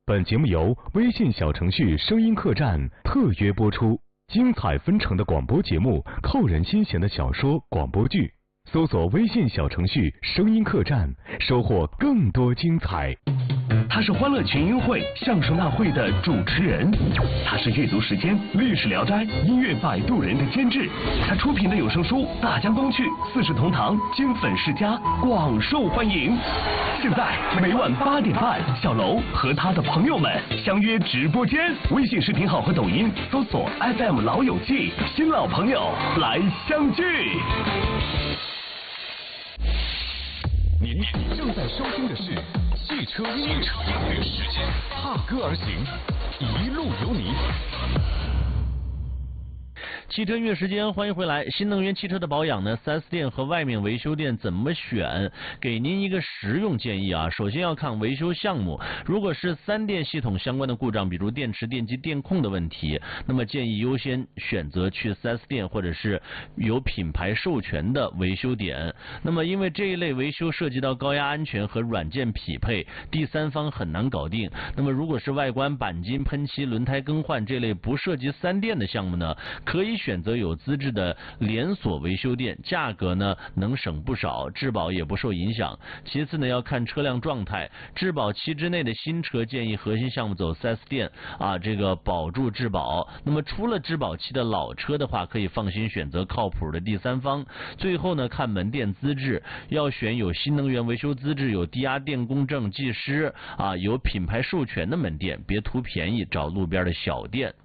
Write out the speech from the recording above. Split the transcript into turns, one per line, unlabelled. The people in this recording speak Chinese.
本节目由微信小程序声音客栈特约播出，精彩纷呈的广播节目，扣人心弦的小说广播剧，搜索微信小程序声音客栈，收获更多精彩。
他是欢乐群英会相声大会的主持人，他是阅读时间历史聊斋音乐摆渡人的监制，他出品的有声书《大江东去》《四世同堂》金粉世家广受欢迎。现在每晚8点半，小楼和他的朋友们相约直播间，微信视频号和抖音搜索 FM 老友记，新老朋友来相聚。
您正在收听的是汽车音乐时间，踏歌而行，一路有你。
汽车音乐时间，欢迎回来。新能源汽车的保养呢，4S店和外面维修店怎么选？给您一个实用建议啊。首先要看维修项目，如果是3电系统相关的故障，比如电池、电机、电控的问题，那么建议优先选择去4S店或者是有品牌授权的维修点。那么因为这一类维修涉及到高压安全和软件匹配，第三方很难搞定。那么如果是外观、钣金、喷漆、轮胎更换这类不涉及3电的项目呢，可以选择有资质的连锁维修店，价格呢能省不少，质保也不受影响。其次呢，要看车辆状态，质保期之内的新车建议核心项目走4S店啊，这个保住质保。那么出了质保期的老车的话，可以放心选择靠谱的第三方。最后呢，看门店资质，要选有新能源维修资质、有低压电工证、技师啊，有品牌授权的门店，别图便宜找路边的小店。